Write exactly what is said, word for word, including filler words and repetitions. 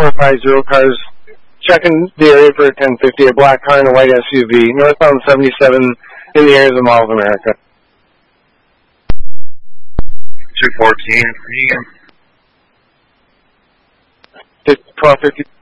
four five zero cars. Checking the area for a ten fifty, a black car and a white S U V, northbound seventy-seven in the areas of Mall of America. two fourteen, twelve fifty.